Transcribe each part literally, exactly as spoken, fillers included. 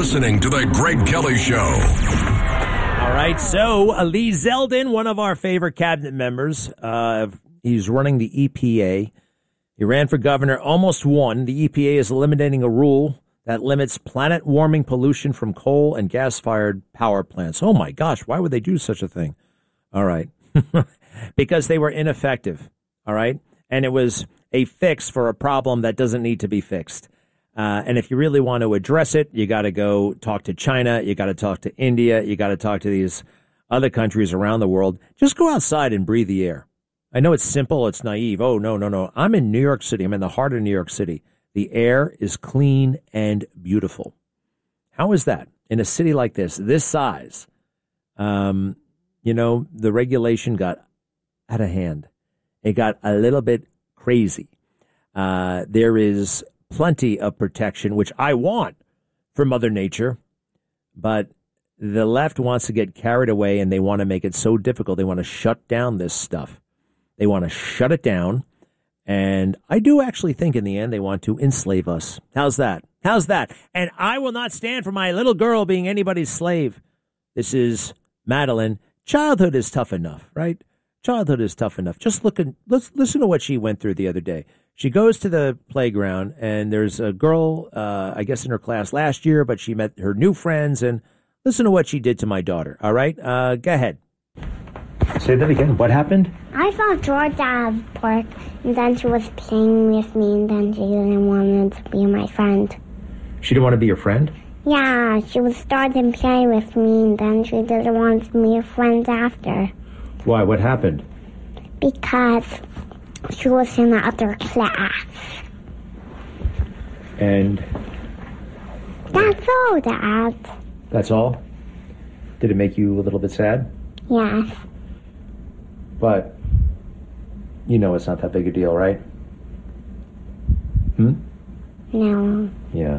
listening to The Greg Kelly Show. All right, so uh, Lee Zeldin, one of our favorite cabinet members, uh, he's running the E P A. He ran for governor, almost won. The E P A is eliminating a rule that limits planet-warming pollution from coal and gas-fired power plants. Oh, my gosh, why would they do such a thing? All right. Because they were ineffective, all right? And it was a fix for a problem that doesn't need to be fixed. Uh, and if you really want to address it, you got to go talk to China. You got to talk to India. You got to talk to these other countries around the world. Just go outside and breathe the air. I know it's simple. It's naive. Oh, no, no, no. I'm in New York City. I'm in the heart of New York City. The air is clean and beautiful. How is that in a city like this, this size? Um, you know, the regulation got out of hand. It got a little bit crazy. Uh, there is plenty of protection, which I want for Mother Nature, but the left wants to get carried away and they want to make it so difficult. They want to shut down this stuff. They want to shut it down. And I do actually think in the end they want to enslave us. How's that? How's that? And I will not stand for my little girl being anybody's slave. This is Madeline. Childhood is tough enough, right? Childhood is tough enough. Just look at, let's listen to what she went through the other day. She goes to the playground and there's a girl, uh, I guess in her class last year, but she met her new friends, and listen to what she did to my daughter. All right. Uh, go ahead. Say that again. What happened? I saw George out of the park, and then she was playing with me, and then she didn't want to be my friend. She didn't want to be your friend? Yeah, she was starting to play with me, and then she didn't want to be a friend after. Why? What happened? Because she was in the other class. And? That's all, Dad. That's all? Did it make you a little bit sad? Yes. But you know it's not that big a deal, right? Hmm? No. Yeah.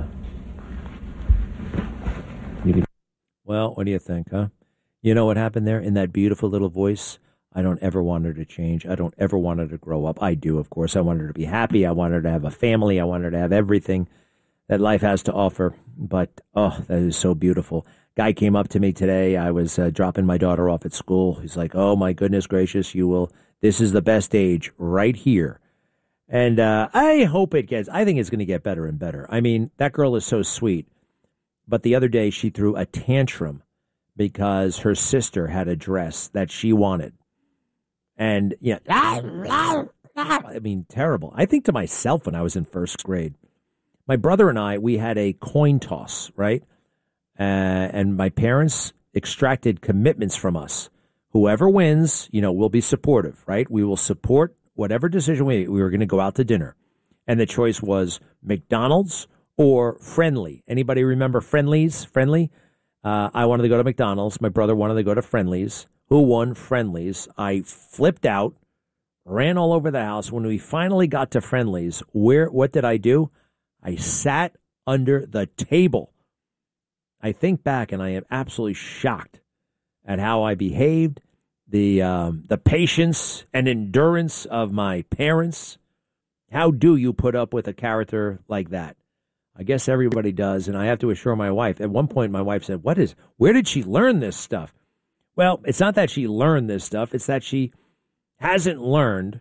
You can... Well, what do you think, huh? You know what happened there in that beautiful little voice? I don't ever want her to change. I don't ever want her to grow up. I do, of course. I want her to be happy. I want her to have a family. I want her to have everything that life has to offer. But, oh, that is so beautiful. Guy came up to me today. I was uh, dropping my daughter off at school. He's like, oh, my goodness gracious, you will. This is the best age right here. And uh, I hope it gets, I think it's going to get better and better. I mean, that girl is so sweet. But the other day she threw a tantrum because her sister had a dress that she wanted. And, you know, I mean, terrible. I think to myself when I was in first grade, my brother and I, we had a coin toss, right? Uh, and my parents extracted commitments from us. Whoever wins, you know, will be supportive, right? We will support whatever decision we we were going to go out to dinner. And the choice was McDonald's or Friendly. Anybody remember Friendly's? Friendly? Uh, I wanted to go to McDonald's. My brother wanted to go to Friendly's. Who won Friendly's? I flipped out, ran all over the house. When we finally got to Friendly's, where what did I do? I sat under the table. I think back and I am absolutely shocked at how I behaved, the um, the patience and endurance of my parents. How do you put up with a character like that? I guess everybody does, and I have to assure my wife. At one point, my wife said, "What is? Where did she learn this stuff?" Well, it's not that she learned this stuff; it's that she hasn't learned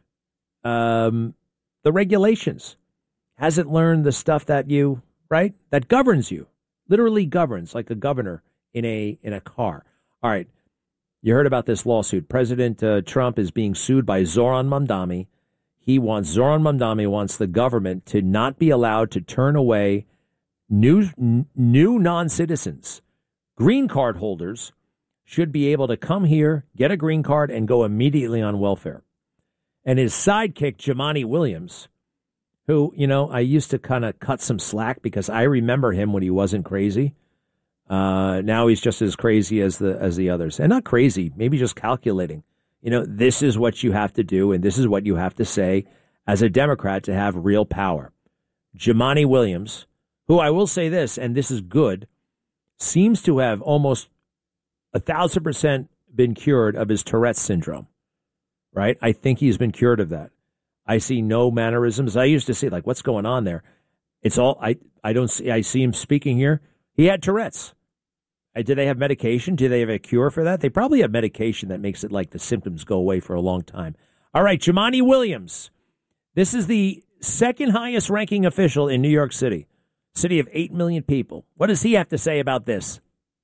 um, the regulations, hasn't learned the stuff that you right that governs you. Literally governs, like a governor in a in a car. All right, you heard about this lawsuit. President uh, Trump is being sued by Zoran Mamdani. He wants Zoran Mamdani wants the government to not be allowed to turn away new n- new non-citizens. Green card holders should be able to come here, get a green card, and go immediately on welfare. And his sidekick, Jumaane Williams, who, you know, I used to kind of cut some slack because I remember him when he wasn't crazy. Uh, now he's just as crazy as the as the others. And not crazy, maybe just calculating. You know, this is what you have to do, and this is what you have to say as a Democrat to have real power. Jumaane Williams, who I will say this, and this is good, seems to have almost a thousand percent been cured of his Tourette's syndrome, right? I think he's been cured of that. I see no mannerisms. I used to say, like, what's going on there? It's all, I, I don't see, I see him speaking here. He had Tourette's. Uh, do they have medication? Do they have a cure for that? They probably have medication that makes it like the symptoms go away for a long time. All right, Jumaane Williams. This is the second highest ranking official in New York City, city of eight million people. What does he have to say about this?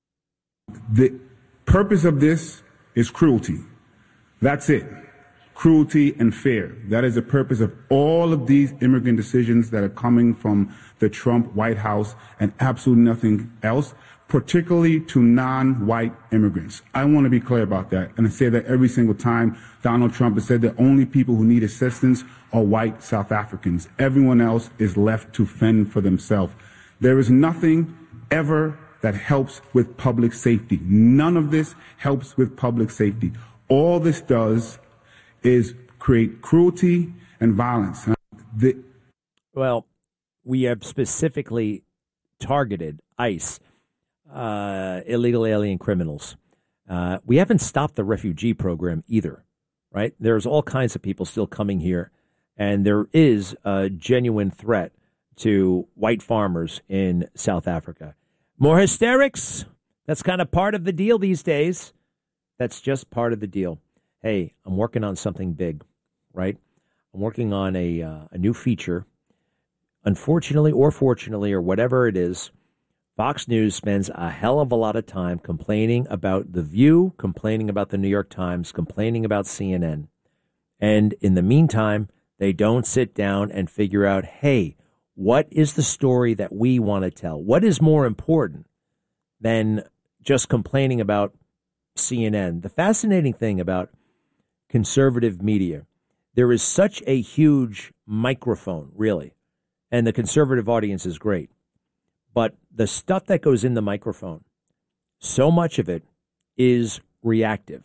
The purpose of this is cruelty. That's it. Cruelty and fear. That is the purpose of all of these immigrant decisions that are coming from the Trump White House and absolutely nothing else, particularly to non-white immigrants. I want to be clear about that. And I say that every single time Donald Trump has said the only people who need assistance are white South Africans. Everyone else is left to fend for themselves. There is nothing ever that helps with public safety. None of this helps with public safety. All this does is create cruelty and violence. The- well, we have specifically targeted ICE, uh, illegal alien criminals. Uh, we haven't stopped the refugee program either, right? There's all kinds of people still coming here, and there is a genuine threat to white farmers in South Africa. More hysterics? That's kind of part of the deal these days. That's just part of the deal. Hey, I'm working on something big, right? I'm working on a uh, a new feature. Unfortunately or fortunately or whatever it is, Fox News spends a hell of a lot of time complaining about The View, complaining about the New York Times, complaining about C N N. And in the meantime, they don't sit down and figure out, hey, what is the story that we want to tell? What is more important than just complaining about C N N? The fascinating thing about conservative media, there is such a huge microphone, really, and the conservative audience is great. But the stuff that goes in the microphone, so much of it is reactive.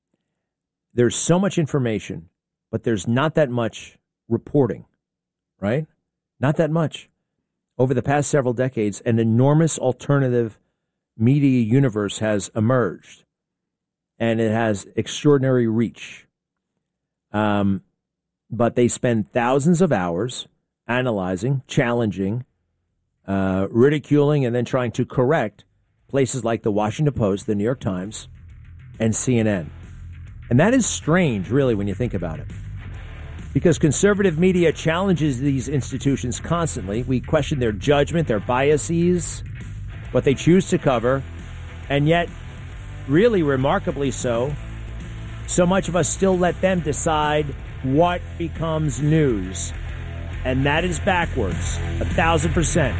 There's so much information, but there's not that much reporting, right? Not that much. Over the past several decades, an enormous alternative media universe has emerged, and it has extraordinary reach. Um, but they spend thousands of hours analyzing, challenging, uh, ridiculing, and then trying to correct places like the Washington Post, the New York Times, and C N N. And that is strange, really, when you think about it. Because conservative media challenges these institutions constantly. We question their judgment, their biases, what they choose to cover, and yet, really remarkably so, so much of us still let them decide what becomes news. And that is backwards, a thousand percent.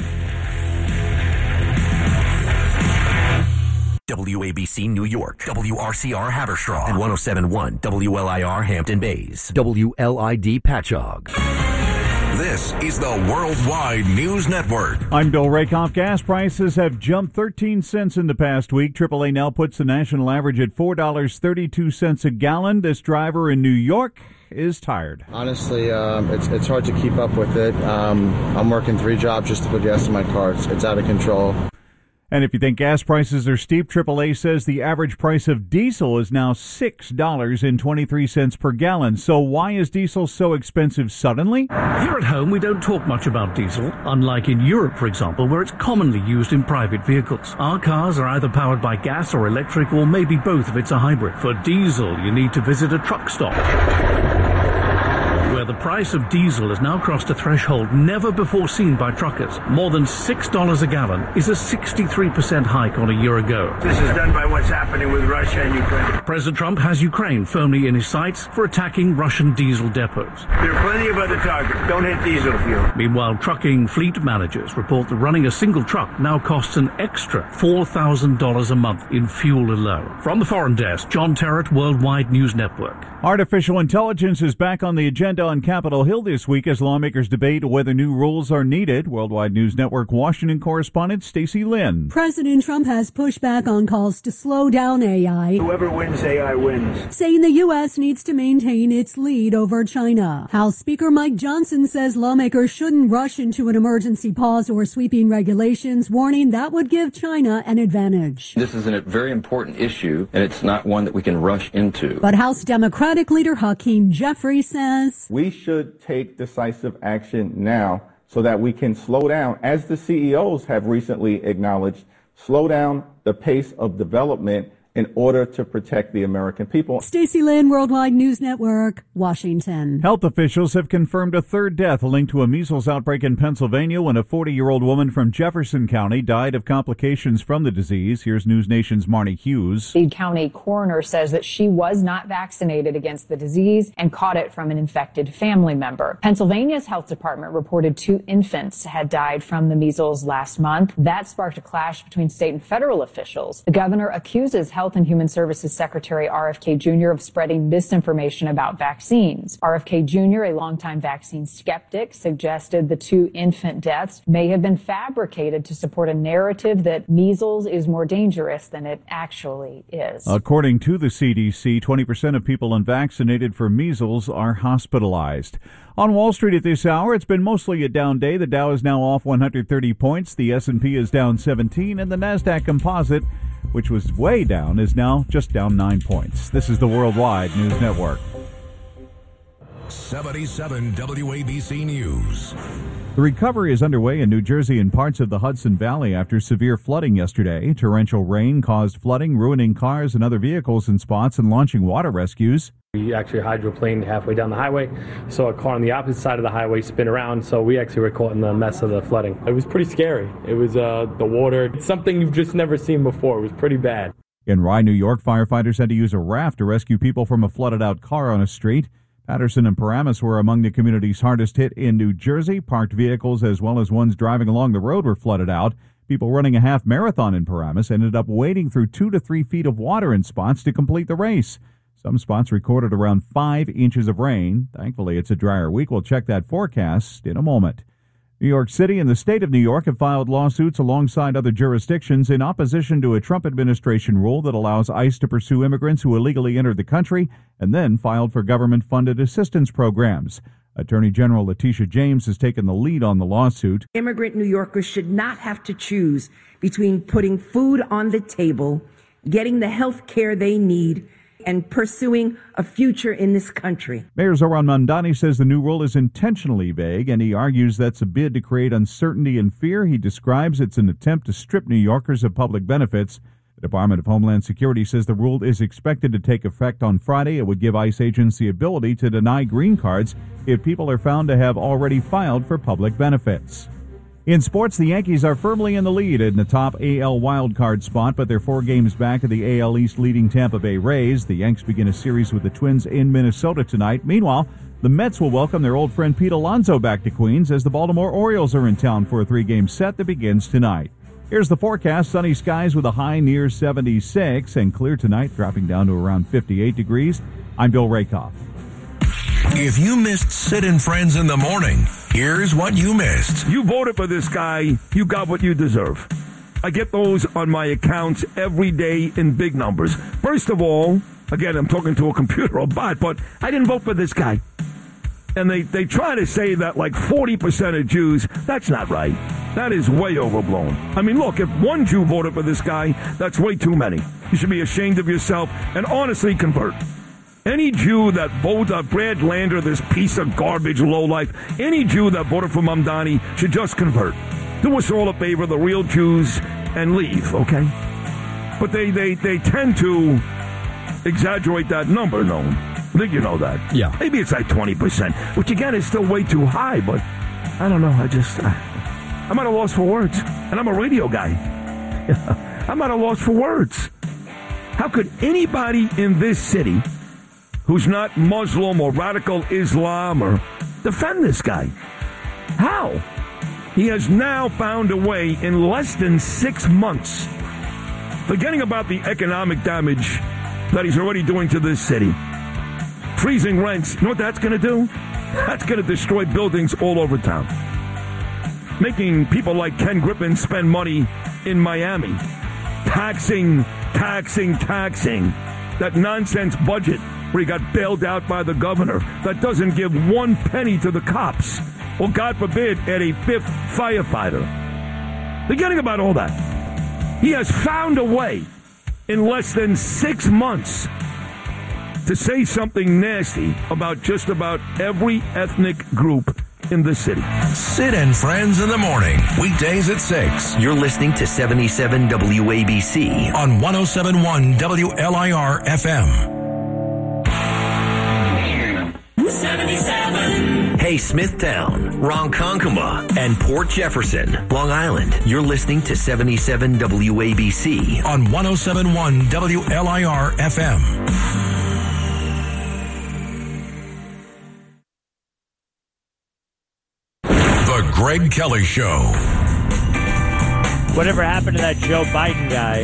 W A B C New York, W R C R Haverstraw, and one oh seven point one W L I R Hampton Bays, W L I D Patchogue. This is the Worldwide News Network. I'm Bill Rakoff. Gas prices have jumped thirteen cents in the past week. triple A now puts the national average at four dollars and thirty-two cents a gallon. This driver in New York is tired. Honestly, um, it's it's hard to keep up with it. Um, I'm working three jobs just to put gas in my car. It's, it's out of control. And if you think gas prices are steep, triple A says the average price of diesel is now six dollars and twenty-three cents per gallon. So why is diesel so expensive suddenly? Here at home, we don't talk much about diesel, unlike in Europe, for example, where it's commonly used in private vehicles. Our cars are either powered by gas or electric, or maybe both if it's a hybrid. For diesel, you need to visit a truck stop, where the price of diesel has now crossed a threshold never before seen by truckers. More than six dollars a gallon is a sixty-three percent hike on a year ago. This is done by what's happening with Russia and Ukraine. President Trump has Ukraine firmly in his sights for attacking Russian diesel depots. There are plenty of other targets. Don't hit diesel fuel. Meanwhile, trucking fleet managers report that running a single truck now costs an extra four thousand dollars a month in fuel alone. From the Foreign Desk, John Terrett, Worldwide News Network. Artificial intelligence is back on the agenda on Capitol Hill this week as lawmakers debate whether new rules are needed. Worldwide News Network Washington correspondent Stacey Lynn. President Trump has pushed back on calls to slow down A I. Whoever wins A I wins. Saying the U S needs to maintain its lead over China. House Speaker Mike Johnson says lawmakers shouldn't rush into an emergency pause or sweeping regulations, warning that would give China an advantage. This is a very important issue, and it's not one that we can rush into. But House Democratic leader Hakeem Jeffries says we should take decisive action now so that we can slow down, as the C E Os have recently acknowledged, slow down the pace of development in order to protect the American people. Stacey Lynn, Worldwide News Network, Washington. Health officials have confirmed a third death linked to a measles outbreak in Pennsylvania when a forty-year-old woman from Jefferson County died of complications from the disease. Here's News Nation's Marnie Hughes. The county coroner says that she was not vaccinated against the disease and caught it from an infected family member. Pennsylvania's health department reported two infants had died from the measles last month. That sparked a clash between state and federal officials. The governor accuses Health and Human Services Secretary R F K Junior of spreading misinformation about vaccines. R F K Junior, a longtime vaccine skeptic, suggested the two infant deaths may have been fabricated to support a narrative that measles is more dangerous than it actually is. According to the C D C, twenty percent of people unvaccinated for measles are hospitalized. On Wall Street at this hour, it's been mostly a down day. The Dow is now off one hundred thirty points. The S and P is down seventeen, and the NASDAQ Composite, which was way down, is now just down nine points. This is the Worldwide News Network. seventy-seven W A B C News. The recovery is underway in New Jersey and parts of the Hudson Valley after severe flooding yesterday. Torrential rain caused flooding, ruining cars and other vehicles in spots and launching water rescues. We actually hydroplaned halfway down the highway, saw a car on the opposite side of the highway spin around, so we actually were caught in the mess of the flooding. It was pretty scary. It was uh, the water, it's something you've just never seen before. It was pretty bad. In Rye, New York, firefighters had to use a raft to rescue people from a flooded-out car on a street. Patterson and Paramus were among the communities hardest hit in New Jersey. Parked vehicles as well as ones driving along the road were flooded out. People running a half marathon in Paramus ended up wading through two to three feet of water in spots to complete the race. Some spots recorded around five inches of rain. Thankfully, it's a drier week. We'll check that forecast in a moment. New York City and the state of New York have filed lawsuits alongside other jurisdictions in opposition to a Trump administration rule that allows ICE to pursue immigrants who illegally entered the country and then filed for government-funded assistance programs. Attorney General Letitia James has taken the lead on the lawsuit. Immigrant New Yorkers should not have to choose between putting food on the table, getting the health care they need, and pursuing a future in this country. Mayor Zohran Mamdani says the new rule is intentionally vague, and he argues that's a bid to create uncertainty and fear. He describes it's an attempt to strip New Yorkers of public benefits. The Department of Homeland Security says the rule is expected to take effect on Friday. It would give ICE agents the ability to deny green cards if people are found to have already filed for public benefits. In sports, the Yankees are firmly in the lead in the top A L wildcard spot, but they're four games back of the A L East leading Tampa Bay Rays. The Yanks begin a series with the Twins in Minnesota tonight. Meanwhile, the Mets will welcome their old friend Pete Alonso back to Queens as the Baltimore Orioles are in town for a three-game set that begins tonight. Here's the forecast. Sunny skies with a high near seventy-six and clear tonight, dropping down to around fifty-eight degrees. I'm Bill Rakoff. If you missed Sid and Friends in the morning, here's what you missed. You voted for this guy. You got what you deserve. I get those on my accounts every day in big numbers. First of all, again, I'm talking to a computer or bot, but I didn't vote for this guy. And they, they try to say that like forty percent of Jews, that's not right. That is way overblown. I mean, look, if one Jew voted for this guy, that's way too many. You should be ashamed of yourself and honestly convert. Any Jew that voted uh, Brad Lander, this piece of garbage lowlife, any Jew that voted for Mamdani should just convert. Do us all a favor, the real Jews, and leave, okay? But they, they, they tend to exaggerate that number, no? I think you know that. Yeah. Maybe it's like twenty percent, which again is still way too high, but I don't know. I just, I, I'm at a loss for words. And I'm a radio guy. I'm at a loss for words. How could anybody in this city who's not Muslim or radical Islam or defend this guy? How? He has now found a way in less than six months, forgetting about the economic damage that he's already doing to this city. Freezing rents, you know what that's going to do? That's going to destroy buildings all over town. Making people like Ken Griffin spend money in Miami. Taxing, taxing, taxing. That nonsense budget where he got bailed out by the governor that doesn't give one penny to the cops. Or, God forbid, add a fifth firefighter. Forgetting about all that. He has found a way in less than six months to say something nasty about just about every ethnic group in the city. Sid and Friends in the morning, weekdays at six. You're listening to seventy-seven W A B C on one oh seven point one W L I R F M. seventy-seven. Hey, Smithtown, Ronkonkoma, and Port Jefferson, Long Island. You're listening to seventy-seven W A B C on one oh seven point one W L I R F M. The Greg Kelly Show. Whatever happened to that Joe Biden guy?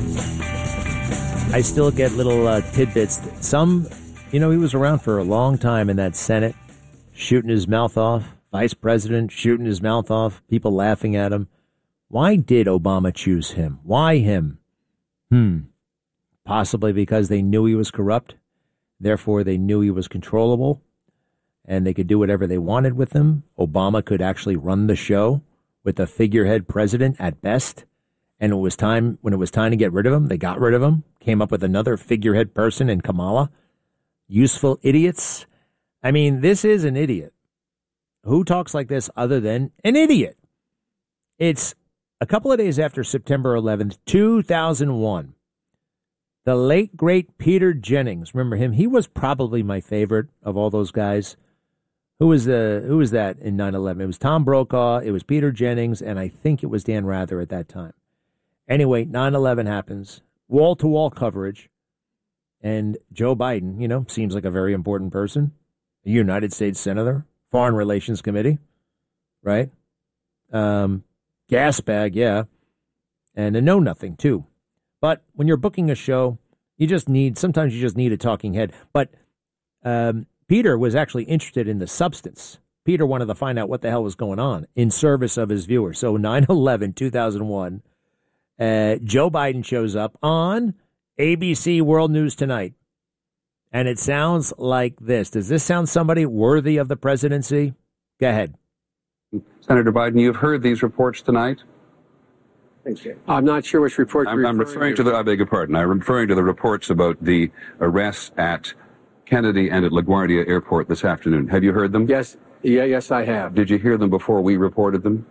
I still get little uh, tidbits. Some, you know, he was around for a long time in that Senate, shooting his mouth off. Vice president shooting his mouth off. People laughing at him. Why did Obama choose him? Why him? Hmm. Possibly because they knew he was corrupt. Therefore, they knew he was controllable. And they could do whatever they wanted with him. Obama could actually run the show with a figurehead president at best. And it was time, when it was time to get rid of him, they got rid of him, came up with another figurehead person in Kamala. Useful idiots. I mean, this is an idiot. Who talks like this other than an idiot? It's a couple of days after September eleventh, two thousand one. The late, great Peter Jennings. Remember him? He was probably my favorite of all those guys. Who was the who was that in nine eleven? It was Tom Brokaw, it was Peter Jennings, and I think it was Dan Rather at that time. Anyway, nine eleven happens, wall-to-wall coverage, and Joe Biden, you know, seems like a very important person, a United States Senator, Foreign Relations Committee, right? Um, gas bag, yeah, and a know-nothing, too. But when you're booking a show, you just need, sometimes you just need a talking head. But um, Peter was actually interested in the substance. Peter wanted to find out what the hell was going on in service of his viewers. So nine eleven, two thousand one, uh, Joe Biden shows up on A B C World News Tonight. And it sounds like this. Does this sound somebody worthy of the presidency? Go ahead. Senator Biden, you've heard these reports tonight? I'm not sure which report I'm, you're I'm referring referring to. to the, I beg your pardon. I'm referring to the reports about the arrests at Kennedy and at LaGuardia Airport this afternoon. Have you heard them? Yes. Yeah, yes, I have. Did you hear them before we reported them?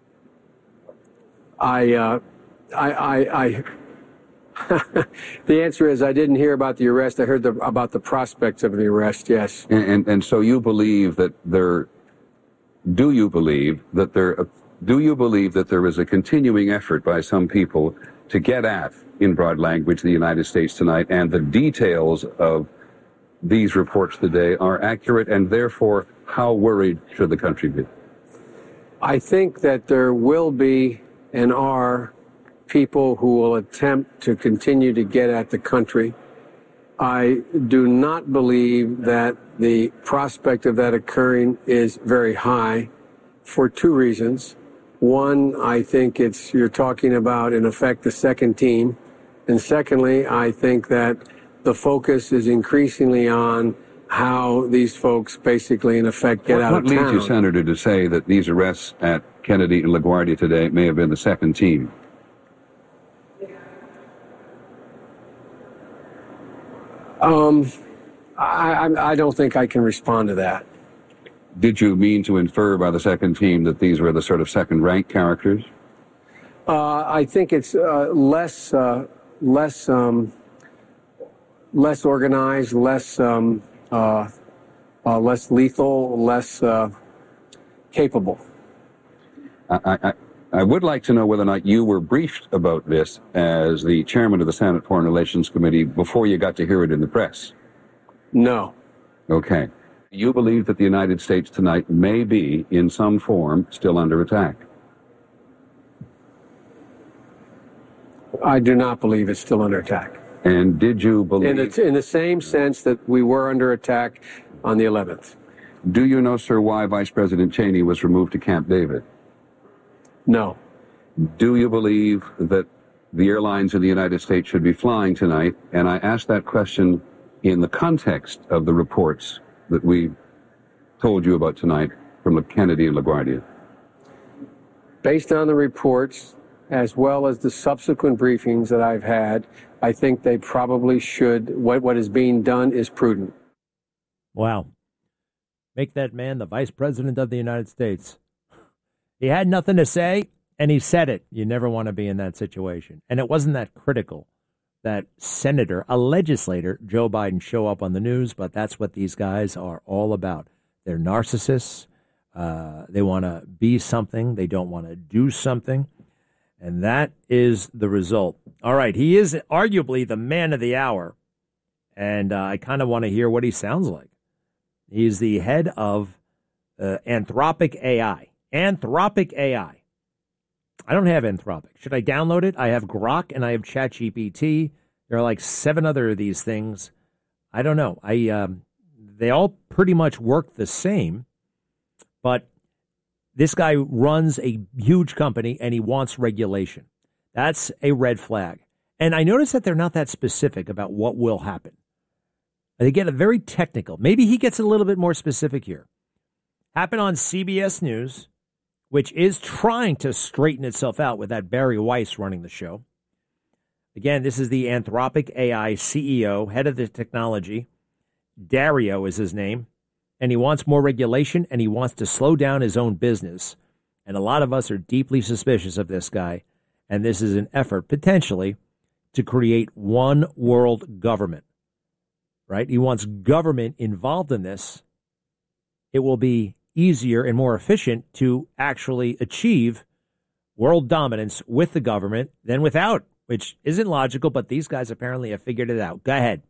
I, uh, I, I, I the answer is I didn't hear about the arrest. I heard the, about the prospects of the arrest, yes. And, and, and so you believe that there, do you believe that there, do you believe that there is a continuing effort by some people to get at, in broad language, the United States tonight, and the details of these reports today are accurate, and therefore, how worried should the country be? I think that there will be and are people who will attempt to continue to get at the country. I do not believe that the prospect of that occurring is very high for two reasons. One, I think it's, you're talking about, in effect, the second team. And secondly, I think that the focus is increasingly on how these folks basically, in effect, get what, out what of town. What leads you, Senator, to say that these arrests at Kennedy and LaGuardia today may have been the second team? Um, I, I, I don't think I can respond to that. Did you mean to infer by the second team that these were the sort of second-rank characters? Uh, I think it's uh, less, uh, less, um, less organized, less, um, uh, uh, less lethal, less uh, capable. I, I, I would like to know whether or not you were briefed about this as the chairman of the Senate Foreign Relations Committee before you got to hear it in the press. No. Okay. You believe that the United States tonight may be, in some form, still under attack? I do not believe it's still under attack. And did you believe... In the, in the same sense that we were under attack on the eleventh. Do you know, sir, why Vice President Cheney was removed to Camp David? No. Do you believe that the airlines in the United States should be flying tonight? And I ask that question in the context of the reports that we told you about tonight from Kennedy and LaGuardia. Based on the reports, as well as the subsequent briefings that I've had, I think they probably should, what, what is being done is prudent. Wow. Make that man the vice president of the United States. He had nothing to say, and he said it. You never want to be in that situation. And it wasn't that critical that senator, a legislator, Joe Biden, show up on the news, but that's what these guys are all about. They're narcissists. Uh, they want to be something. They don't want to do something. And that is the result. All right, he is arguably the man of the hour, and uh, I kind of want to hear what he sounds like. He's the head of uh, Anthropic A I. Anthropic A I. I don't have Anthropic. Should I download it? I have Grok and I have ChatGPT. There are like seven other of these things. I don't know. I um, they all pretty much work the same, but this guy runs a huge company and he wants regulation. That's a red flag. And I notice that they're not that specific about what will happen. They get a very technical. Maybe he gets a little bit more specific here. Happened on C B S News, which is trying to straighten itself out with that Barry Weiss running the show. Again, this is the Anthropic A I C E O, head of the technology. Dario is his name. And he wants more regulation, and he wants to slow down his own business. And a lot of us are deeply suspicious of this guy. And this is an effort, potentially, to create one world government. Right? He wants government involved in this. It will be easier and more efficient to actually achieve world dominance with the government than without, which isn't logical, but these guys apparently have figured it out. Go ahead.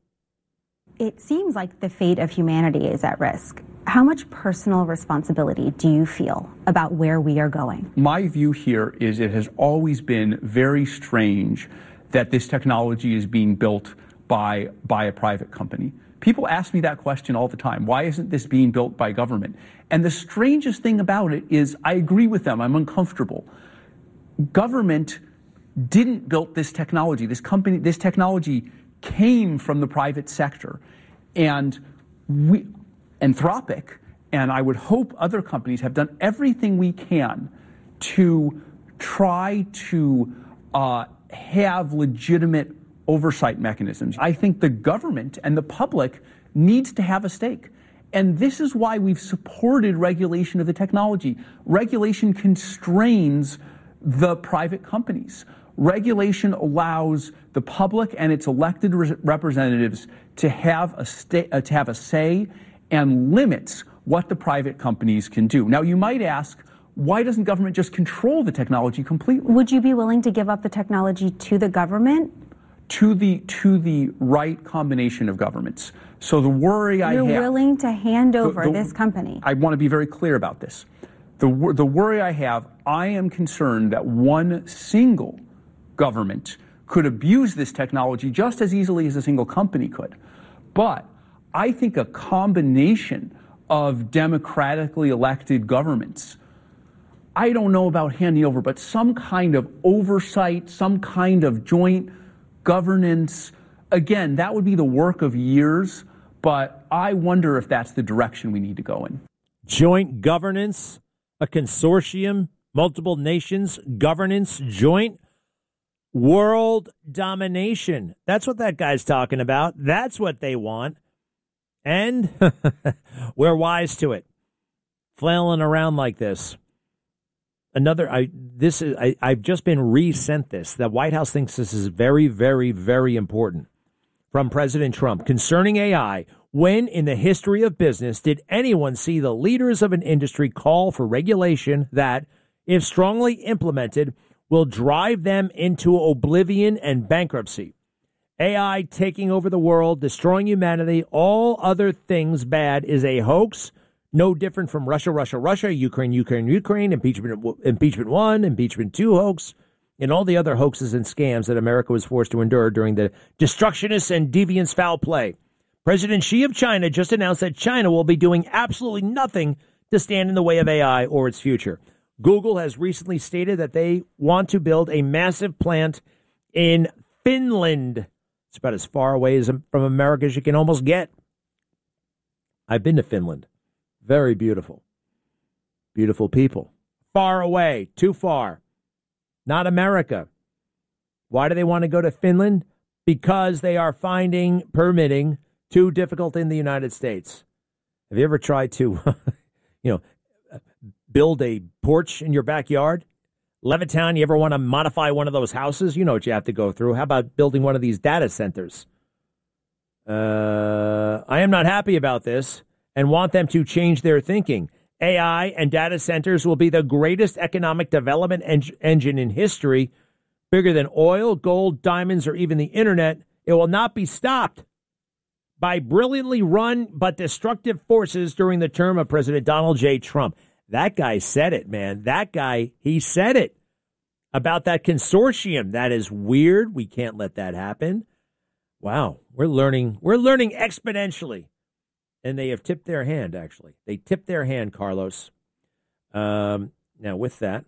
It seems like the fate of humanity is at risk. How much personal responsibility do you feel about where we are going? My view here is it has always been very strange that this technology is being built by by a private company. People ask me that question all the time. Why isn't this being built by government? And the strangest thing about it is I agree with them. I'm uncomfortable. Government didn't build this technology. This company, this technology came from the private sector. And we, Anthropic, and I would hope other companies have done everything we can to try to uh, have legitimate oversight mechanisms. I think the government and the public needs to have a stake. And this is why we've supported regulation of the technology. Regulation constrains the private companies. Regulation allows the public and its elected re- representatives to have a sta- uh, to have a say and limits what the private companies can do. Now, you might ask, why doesn't government just control the technology completely? Would you be willing to give up the technology to the government? To the to the right combination of governments. So the worry You're I have... You're willing to hand over the, the, this company. I want to be very clear about this. The, the worry I have, I am concerned that one single government could abuse this technology just as easily as a single company could. But I think a combination of democratically elected governments, I don't know about handing over, but some kind of oversight, some kind of joint governance, again, that would be the work of years, but I wonder if that's the direction we need to go in. Joint governance, a consortium, multiple nations, governance, joint world domination. That's what that guy's talking about. That's what they want. And we're wise to it. Flailing around like this. Another, I this is I, I've just been resent this. The White House thinks this is very, very, very important. From President Trump concerning A I. When in the history of business did anyone see the leaders of an industry call for regulation that, if strongly implemented, will drive them into oblivion and bankruptcy? A I taking over the world, destroying humanity, all other things bad is a hoax. No different from Russia, Russia, Russia, Ukraine, Ukraine, Ukraine, impeachment, impeachment one, impeachment two hoax, and all the other hoaxes and scams that America was forced to endure during the destructionist and deviance foul play. President Xi of China just announced that China will be doing absolutely nothing to stand in the way of A I or its future. Google has recently stated that they want to build a massive plant in Finland. It's about as far away as from America as you can almost get. I've been to Finland. Very beautiful. Beautiful people. Far away. Too far. Not America. Why do they want to go to Finland? Because they are finding permitting too difficult in the United States. Have you ever tried to, you know, build a porch in your backyard? Levittown, you ever want to modify one of those houses? You know what you have to go through. How about building one of these data centers? Uh, I am not happy about this and want them to change their thinking. A I and data centers will be the greatest economic development en- engine in history, bigger than oil, gold, diamonds, or even the internet. It will not be stopped by brilliantly run but destructive forces during the term of President Donald J. Trump. That guy said it, man. That guy, he said it about that consortium. That is weird. We can't let that happen. Wow, we're learning. We're learning exponentially. And they have tipped their hand, actually. They tipped their hand, Carlos. Um, now, with that,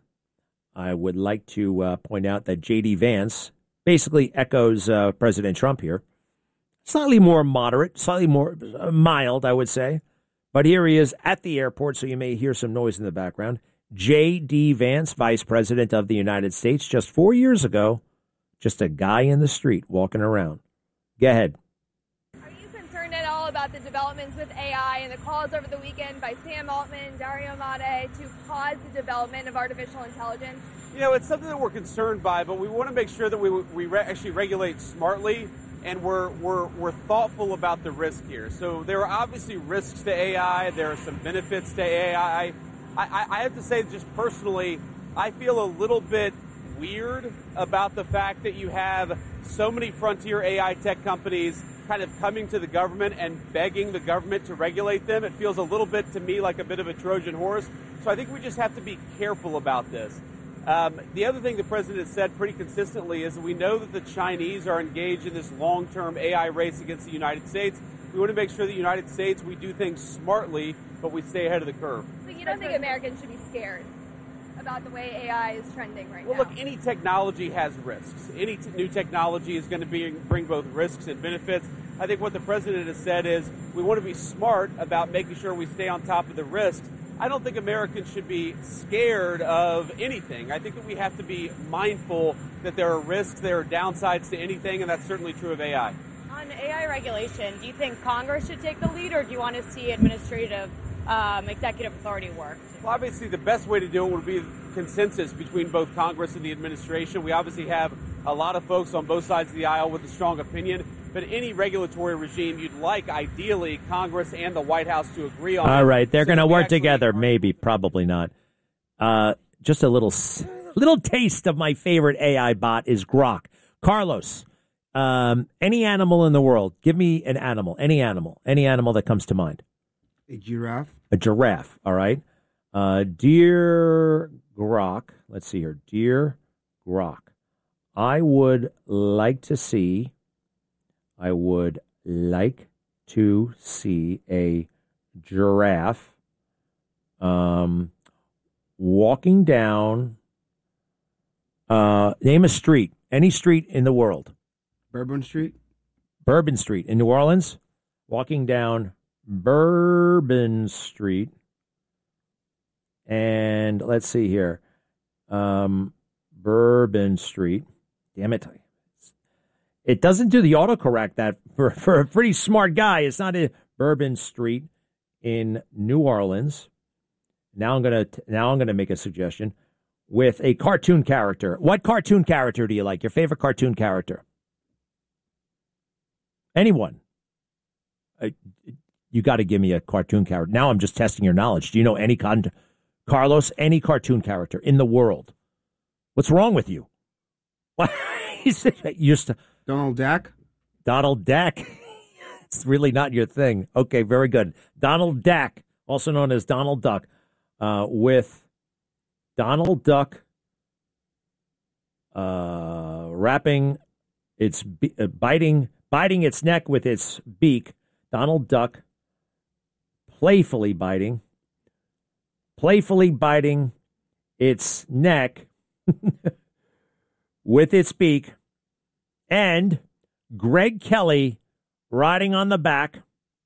I would like to uh, point out that J D. Vance basically echoes uh, President Trump here. Slightly more moderate, slightly more uh, mild, I would say. But here he is at the airport, so you may hear some noise in the background. J D. Vance, Vice President of the United States, just four years ago, just a guy in the street walking around. Go ahead. Are you concerned at all about the developments with A I and the calls over the weekend by Sam Altman, Dario Amodei to pause the development of artificial intelligence? You know, it's something that we're concerned by, but we want to make sure that we we re- actually regulate smartly. And we're, we're, we're thoughtful about the risk here. So there are obviously risks to A I. There are some benefits to A I. I, I, I have to say, just personally, I feel a little bit weird about the fact that you have so many frontier A I tech companies kind of coming to the government and begging the government to regulate them. It feels a little bit to me like a bit of a Trojan horse. So I think we just have to be careful about this. Um, the other thing the president has said pretty consistently is that we know that the Chinese are engaged in this long-term A I race against the United States. We want to make sure that the United States, we do things smartly, but we stay ahead of the curve. So you don't think Americans should be scared about the way A I is trending right well, now? Well, look, any technology has risks. Any t- new technology is going to be, bring both risks and benefits. I think what the president has said is we want to be smart about making sure we stay on top of the risks. I don't think Americans should be scared of anything. I think that we have to be mindful that there are risks, there are downsides to anything, and that's certainly true of A I. On A I regulation, do you think Congress should take the lead, or do you want to see administrative, um, executive authority work? Well, obviously, the best way to do it would be consensus between both Congress and the administration. We obviously have a lot of folks on both sides of the aisle with a strong opinion. But any regulatory regime you'd like, ideally, Congress and the White House to agree on. All right, they're so going to work actually- together. Maybe, probably not. Uh, just a little, little taste of my favorite A I bot is Grok. Carlos, um, any animal in the world, give me an animal, any animal, any animal that comes to mind. A giraffe. A giraffe. All right. Uh, dear Grok, let's see here. Dear Grok, I would like to see. I would like to see a giraffe um, walking down, uh, name a street, any street in the world. Bourbon Street? Bourbon Street in New Orleans, walking down Bourbon Street. And let's see here. Um, Bourbon Street. Damn it. It doesn't do the autocorrect that for, for a pretty smart guy. It's not a Bourbon Street in New Orleans. Now I'm gonna now I'm gonna make a suggestion with a cartoon character. What cartoon character do you like? Your favorite cartoon character? Anyone? Uh, you got to give me a cartoon character. Now I'm just testing your knowledge. Do you know any con- Carlos? Any cartoon character in the world? What's wrong with you? What? You just. Donald Duck? Donald Duck. It's really not your thing. Okay, very good. Donald Duck, also known as Donald Duck, uh, with Donald Duck uh, wrapping its be- uh, biting biting its neck with its beak. Donald Duck playfully biting, playfully biting its neck with its beak. And Greg Kelly riding on the back,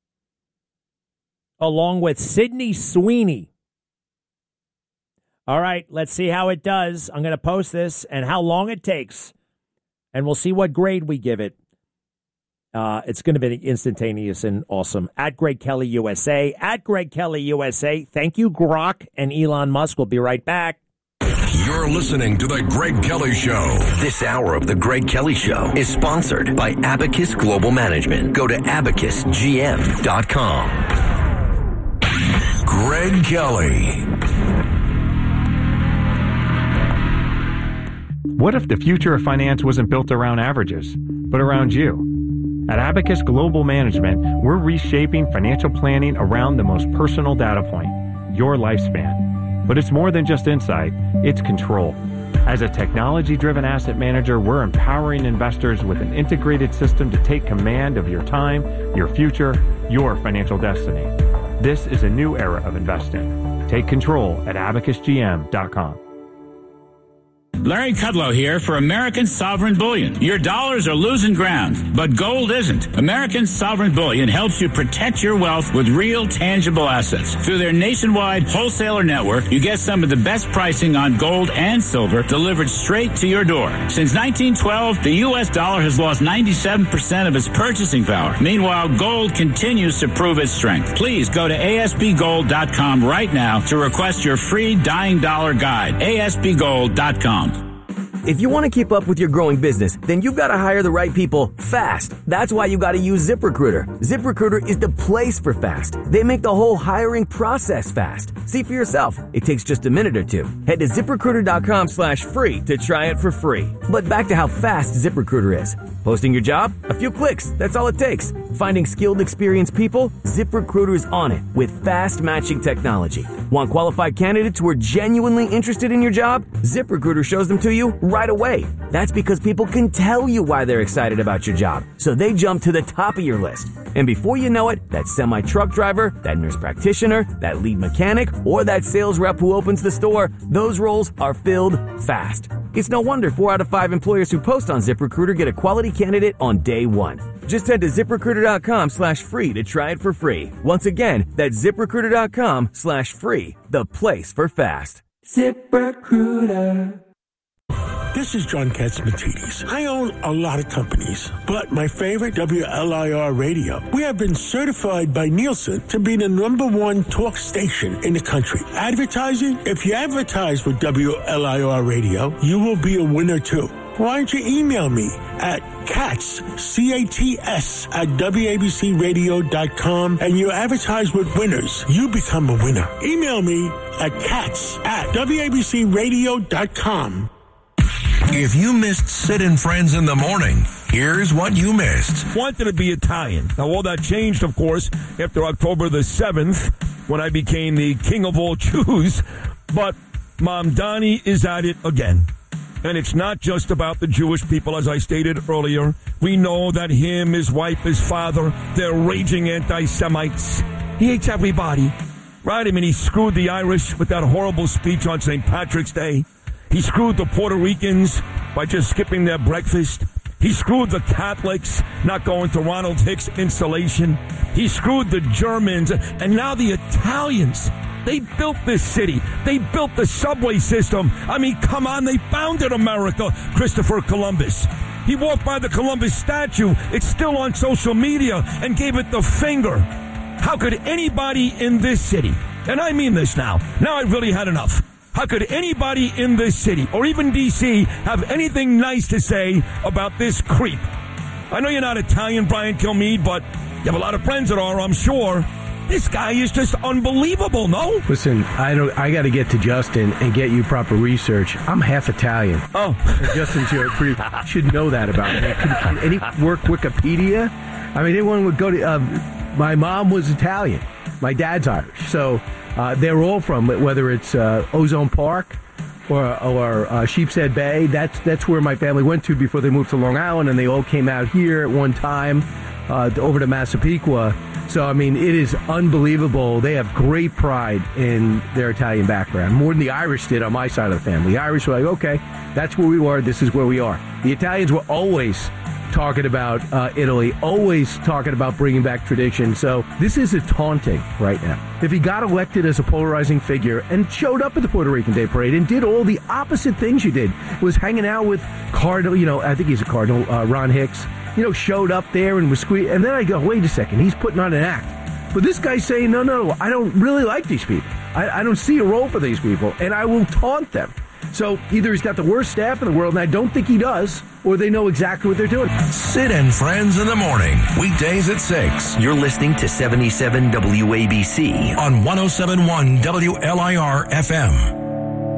along with Sydney Sweeney. All right, let's see how it does. I'm going to post this and how long it takes, and we'll see what grade we give it. Uh, it's going to be instantaneous and awesome. At Greg Kelly U S A. At Greg Kelly U S A. Thank you, Grok and Elon Musk. We'll be right back. You're listening to The Greg Kelly Show. This hour of The Greg Kelly Show is sponsored by Abacus Global Management. Go to abacus g m dot com. Greg Kelly. What if the future of finance wasn't built around averages, but around you? At Abacus Global Management, we're reshaping financial planning around the most personal data point, your lifespan. But it's more than just insight, it's control. As a technology-driven asset manager, we're empowering investors with an integrated system to take command of your time, your future, your financial destiny. This is a new era of investing. Take control at abacus g m dot com. Larry Kudlow here for American Sovereign Bullion. Your dollars are losing ground, but gold isn't. American Sovereign Bullion helps you protect your wealth with real, tangible assets. Through their nationwide wholesaler network, you get some of the best pricing on gold and silver delivered straight to your door. Since nineteen twelve, the U S dollar has lost ninety-seven percent of its purchasing power. Meanwhile, gold continues to prove its strength. Please go to a s b gold dot com right now to request your free Dying Dollar Guide. a s b gold dot com. If you want to keep up with your growing business, then you've got to hire the right people fast. That's why you got to use ZipRecruiter. ZipRecruiter is the place for fast. They make the whole hiring process fast. See for yourself. It takes just a minute or two. Head to ZipRecruiter.com slash free to try it for free. But back to how fast ZipRecruiter is. Posting your job? A few clicks. That's all it takes. Finding skilled, experienced people? ZipRecruiter is on it with fast matching technology. Want qualified candidates who are genuinely interested in your job? ZipRecruiter shows them to you right away. That's because people can tell you why they're excited about your job, so they jump to the top of your list. And before you know it, that semi-truck driver, that nurse practitioner, that lead mechanic, or that sales rep who opens the store, those roles are filled fast. It's no wonder four out of five employers who post on ZipRecruiter get a quality candidate on day one. Just head to ZipRecruiter.com slash free to try it for free. Once again, that's ZipRecruiter.com slash free, the place for fast. ZipRecruiter. This is John Katzmatidis. I own a lot of companies, but my favorite, W L I R Radio. We have been certified by Nielsen to be the number one talk station in the country. Advertising? If you advertise with W L I R Radio, you will be a winner too. Why don't you email me at Katz, C A T S, at W A B C radio dot com, and you advertise with winners. You become a winner. Email me at Katz at W A B C radio dot com. If you missed Sid and Friends in the morning, here's what you missed. Wanted to be Italian. Now, all that changed, of course, after October the seventh, when I became the king of all Jews. But Mom Donnie is at it again. And it's not just about the Jewish people, as I stated earlier. We know that him, his wife, his father, they're raging anti-Semites. He hates everybody. Right? I mean, he screwed the Irish with that horrible speech on Saint Patrick's Day. He screwed the Puerto Ricans by just skipping their breakfast. He screwed the Catholics not going to Ronald Hicks' installation. He screwed the Germans. And now the Italians. They built this city. They built the subway system. I mean, come on, they founded America, Christopher Columbus. He walked by the Columbus statue. It's still on social media and gave it the finger. How could anybody in this city, and I mean this now, now I've really had enough. How could anybody in this city, or even D C, have anything nice to say about this creep? I know you're not Italian, Brian Kilmeade, but you have a lot of friends that are, I'm sure. This guy is just unbelievable, no? Listen, I don't. I got to get to Justin and get you proper research. I'm half Italian. Oh. And Justin should, should know that about me. Can, can any work Wikipedia? I mean, anyone would go to... Uh, my mom was Italian. My dad's Irish. So uh, they're all from, whether it's uh, Ozone Park or, or uh, Sheepshead Bay. That's, that's where my family went to before they moved to Long Island, and they all came out here at one time uh, over to Massapequa. So, I mean, it is unbelievable. They have great pride in their Italian background, more than the Irish did on my side of the family. The Irish were like, okay, that's where we were, this is where we are. The Italians were always talking about uh, Italy, always talking about bringing back tradition. So this is a taunting right now. If he got elected as a polarizing figure and showed up at the Puerto Rican Day Parade and did all the opposite things you did, was hanging out with Cardinal, you know, I think he's a Cardinal, uh, Ron Hicks, you know, showed up there and was squeezed. And then I go, wait a second, he's putting on an act. But this guy's saying, no, no, I don't really like these people. I, I don't see a role for these people, and I will taunt them. So either he's got the worst staff in the world, and I don't think he does, or they know exactly what they're doing. Sid and Friends in the morning, weekdays at six. You're listening to seventy-seven W A B C on one oh seven point one W L I R F M.